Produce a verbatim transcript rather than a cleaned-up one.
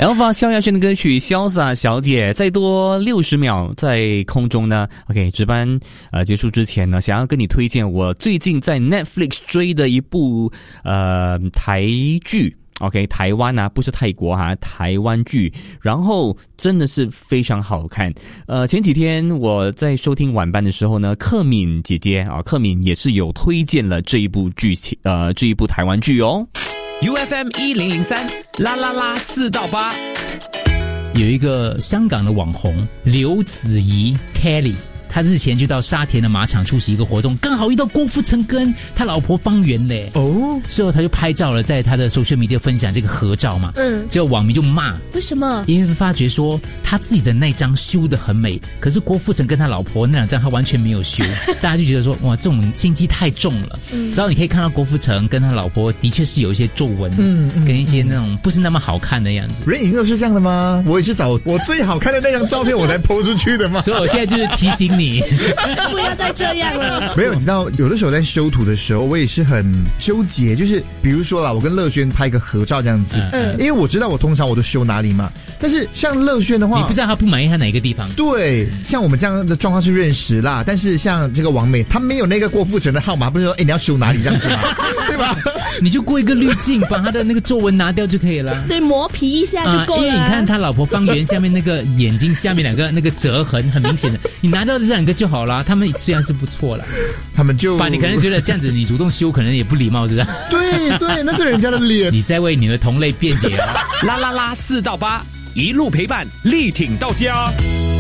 Elva 萧亚轩的歌曲《潇洒小姐》，再多六十秒在空中呢。OK， 值班呃结束之前呢，想要跟你推荐我最近在 Netflix 追的一部呃台剧。OK， 台湾啊，不是泰国哈、啊，台湾剧，然后真的是非常好看。呃，前几天我在收听晚班的时候呢，克敏姐姐啊，克敏也是有推荐了这一部剧情，呃，这一部台湾剧哦。 U F M 一零零三啦啦啦四到八， 有一个香港的网红刘子怡 Kelly。他日前就到沙田的马场出席一个活动，刚好遇到郭富城跟他老婆方圆嘞。哦，之后他就拍照了，在他的 social media 分享这个合照嘛。嗯，结果网民就骂， 为什么？ 因为发觉说他自己的那张修得很美，可是郭富城跟他老婆那两张他完全没有修，大家就觉得说哇，这种心机太重了。嗯，然后你可以看到郭富城跟他老婆的确是有一些皱纹，嗯，嗯跟一些那种不是那么好看的样子。 人影都是这样的吗？我也是找我最好看的那张照片我才 po 出去的嘛。 所以我现在就是提醒你。 不要再这样了。 没有，你知道，有的时候在修图的时候，我也是很纠结。就是比如说啦，我跟乐轩拍一个合照这样子，嗯，因为我知道我通常我都修哪里嘛。但是像乐轩的话， 你不知道他不满意他哪一个地方。 对，像我们这样的状况是认识啦。但是像这个王美，她没有那个郭富城的号码，不是说哎你要修哪里这样子嘛，对吧？ 你就过一个滤镜，把他的那个皱纹拿掉就可以了。 对，磨皮一下就够了。 啊、因为你看他老婆方圆下面那个眼睛下面两个那个折痕很明显的，你拿掉这两个就好了。他们虽然是不错了， 他们就把你可能觉得这样子你主动修可能也不礼貌，是吧？ 对对，那是人家的脸。 你在为你的同类辩解啊！ 啦啦啦四到八，一路陪伴，力挺到家。